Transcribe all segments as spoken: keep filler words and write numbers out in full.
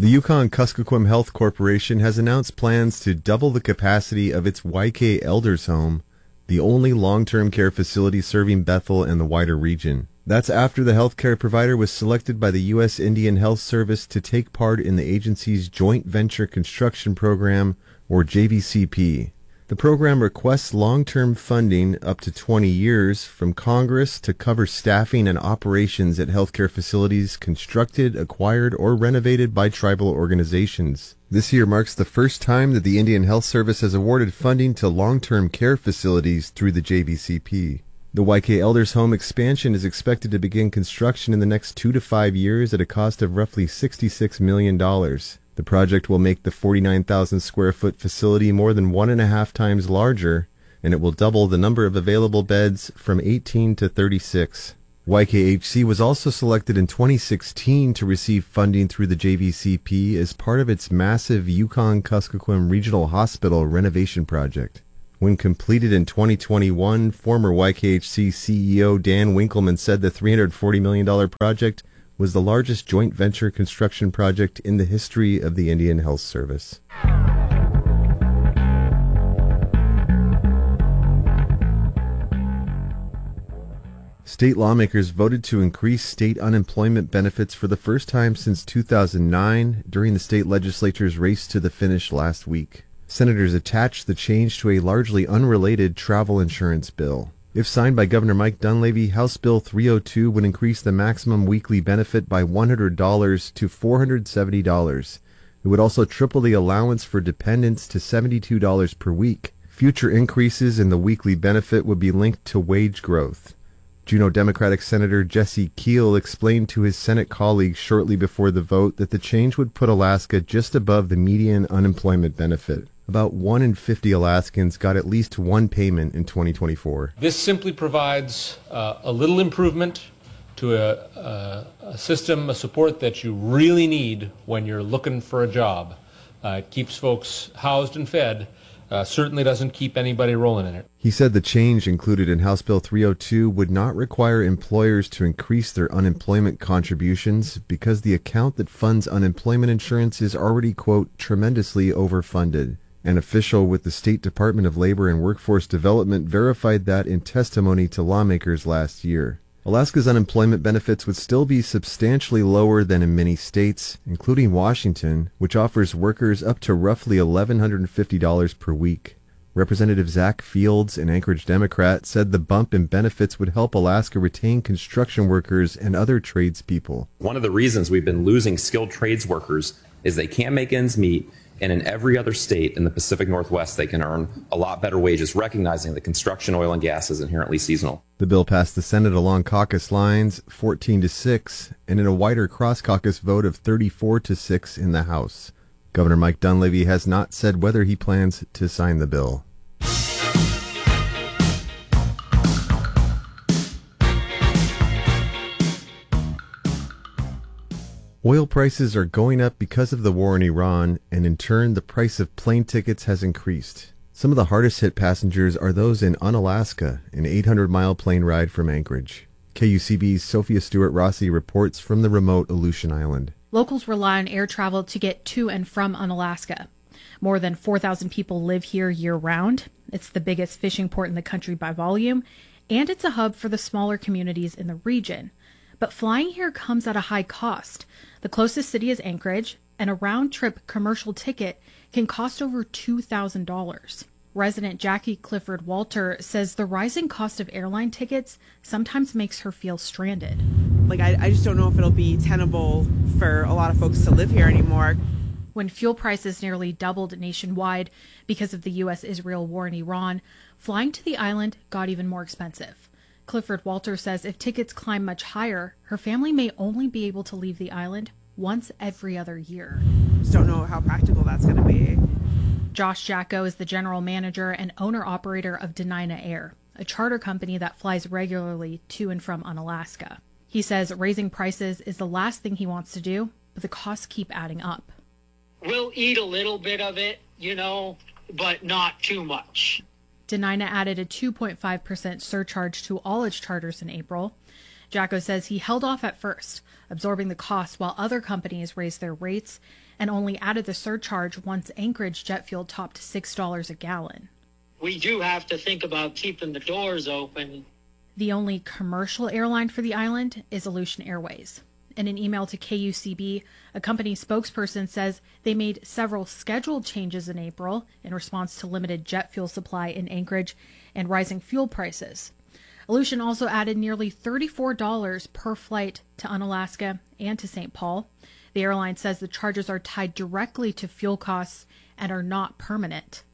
The Yukon-Kuskokwim Health Corporation has announced plans to double the capacity of its Y K Elders Home, the only long-term care facility serving Bethel and the wider region. That's after the healthcare provider was selected by the U S Indian Health Service to take part in the agency's Joint Venture Construction Program, or J V C P. The program requests long-term funding up to twenty years from Congress to cover staffing and operations at healthcare facilities constructed, acquired, or renovated by tribal organizations. This year marks the first time that the Indian Health Service has awarded funding to long-term care facilities through the J V C P. The Y K Elders Home expansion is expected to begin construction in the next two to five years at a cost of roughly sixty-six million dollars. The project will make the forty-nine thousand square foot facility more than one and a half times larger, and it will double the number of available beds from eighteen to thirty-six. Y K H C was also selected in twenty sixteen to receive funding through the J V C P as part of its massive Yukon-Kuskokwim Regional Hospital renovation project. When completed in twenty twenty-one, former Y K H C C E O Dan Winkleman said the three hundred forty million dollars project was the largest joint venture construction project in the history of the Indian Health Service. State lawmakers voted to increase state unemployment benefits for the first time since two thousand nine during the state legislature's race to the finish last week. Senators attached the change to a largely unrelated travel insurance bill. If signed by Governor Mike Dunleavy, House Bill three oh two would increase the maximum weekly benefit by one hundred dollars to four hundred seventy dollars. It would also triple the allowance for dependents to seventy-two dollars per week. Future increases in the weekly benefit would be linked to wage growth. Juneau Democratic Senator Jesse Keel explained to his Senate colleagues shortly before the vote that the change would put Alaska just above the median unemployment benefit. About one in fifty Alaskans got at least one payment in twenty twenty-four. This simply provides uh, a little improvement to a, a, a system, a support that you really need when you're looking for a job. Uh, it keeps folks housed and fed. Uh, certainly doesn't keep anybody rolling in it. He said the change included in House Bill three oh two would not require employers to increase their unemployment contributions because the account that funds unemployment insurance is already, quote, tremendously overfunded. An official with the State Department of Labor and Workforce Development verified that in testimony to lawmakers last year. Alaska's unemployment benefits would still be substantially lower than in many states, including Washington, which offers workers up to roughly one thousand one hundred fifty dollars per week. Representative Zach Fields, an Anchorage Democrat, said the bump in benefits would help Alaska retain construction workers and other tradespeople. One of the reasons we've been losing skilled trades workers is they can't make ends meet, and in every other state in the Pacific Northwest they can earn a lot better wages, recognizing that construction, oil, and gas is inherently seasonal. The bill passed the Senate along caucus lines fourteen to six and in a wider cross-caucus vote of thirty-four to six in the House. Governor Mike Dunleavy has not said whether he plans to sign the bill. Oil prices are going up because of the war in Iran, and in turn, the price of plane tickets has increased. Some of the hardest hit passengers are those in Unalaska, an eight hundred mile plane ride from Anchorage. K U C B's Sophia Stewart-Rossi reports from the remote Aleutian Island. Locals rely on air travel to get to and from Unalaska. More than four thousand people live here year-round. It's the biggest fishing port in the country by volume, and it's a hub for the smaller communities in the region. But flying here comes at a high cost. The closest city is Anchorage, and a round-trip commercial ticket can cost over two thousand dollars. Resident Jackie Clifford Walter says the rising cost of airline tickets sometimes makes her feel stranded. Like, I, I just don't know if it'll be tenable for a lot of folks to live here anymore. When fuel prices nearly doubled nationwide because of the U S Israel war in Iran, flying to the island got even more expensive. Clifford Walter says if tickets climb much higher, her family may only be able to leave the island once every other year. Just don't know how practical that's going to be. Josh Jacko is the general manager and owner-operator of Denina Air, a charter company that flies regularly to and from Unalaska. He says raising prices is the last thing he wants to do, but the costs keep adding up. We'll eat a little bit of it, you know, but not too much. Denina added a two point five percent surcharge to all its charters in April. Jacko says he held off at first, absorbing the cost while other companies raised their rates, and only added the surcharge once Anchorage jet fuel topped six dollars a gallon. We do have to think about keeping the doors open. The only commercial airline for the island is Aleutian Airways. In an email to K U C B, a company spokesperson says they made several scheduled changes in April in response to limited jet fuel supply in Anchorage and rising fuel prices. Aleutian also added nearly thirty-four dollars per flight to Unalaska and to Saint Paul. The airline says the charges are tied directly to fuel costs and are not permanent.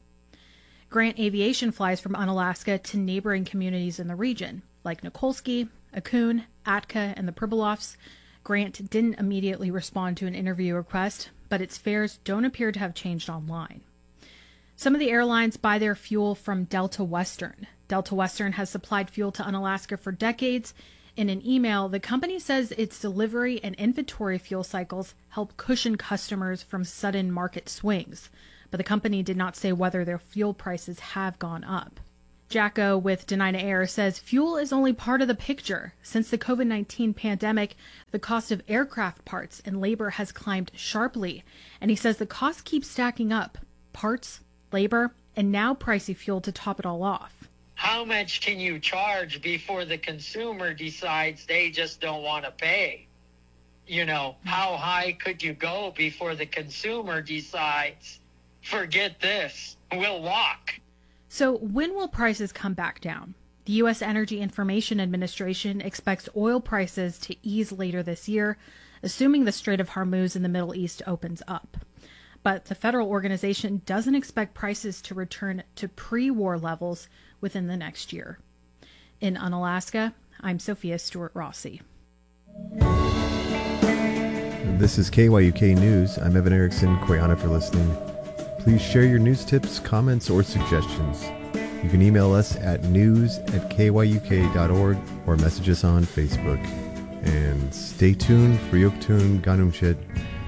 Grant Aviation flies from Unalaska to neighboring communities in the region, like Nikolsky, Akun, Atka, and the Pribilofs. Grant didn't immediately respond to an interview request, but its fares don't appear to have changed online. Some of the airlines buy their fuel from Delta Western. Delta Western has supplied fuel to Unalaska for decades. In an email, the company says its delivery and inventory fuel cycles help cushion customers from sudden market swings, but the company did not say whether their fuel prices have gone up. Jacko with Denina Air says fuel is only part of the picture. Since the COVID nineteen pandemic, the cost of aircraft parts and labor has climbed sharply, and he says the cost keeps stacking up. Parts, labor, and now pricey fuel to top it all off. How much can you charge before the consumer decides they just don't want to pay? You know, how high could you go before the consumer decides, forget this, we'll walk? So when will prices come back down? The U S Energy Information Administration expects oil prices to ease later this year, assuming the Strait of Hormuz in the Middle East opens up. But the federal organization doesn't expect prices to return to pre-war levels within the next year. In Unalaska, I'm Sophia Stewart-Rossi. This is K Y U K News. I'm Evan Erickson. Koyana for listening. Please share your news tips, comments, or suggestions. You can email us at news at k y u k dot org or message us on Facebook. And stay tuned for Yoktun Ganumshit.